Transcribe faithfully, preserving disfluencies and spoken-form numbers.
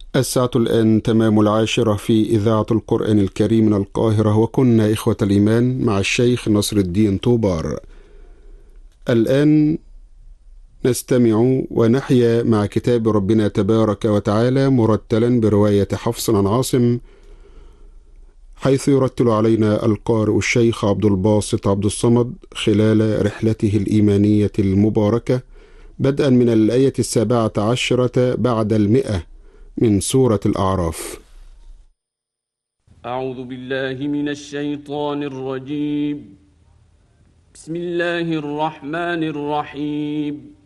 الساعة الآن تمام العاشرة في إذاعة القرآن الكريم من القاهرة، وكنا إخوة الإيمان مع الشيخ نصر الدين طوبار. الآن نستمع ونحيا مع كتاب ربنا تبارك وتعالى مرتلا برواية حفص عن عاصم، حيث يرتل علينا القارئ الشيخ عبد الباسط عبد الصمد خلال رحلته الإيمانية المباركة، بدءا من الآية السابعة عشرة بعد المئة من سورة الأعراف. أعوذ بالله من الشيطان الرجيم. بسم الله الرحمن الرحيم.